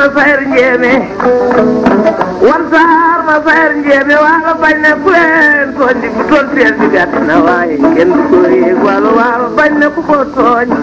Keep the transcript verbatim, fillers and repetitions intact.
ma sayar njéeme wan saar ma sayar njéeme waalo bañ na ku leen tooñ di bu toon seen di gàtt na waaye kenn du ko yéeg waalo waalo bañ na ku ko tooñ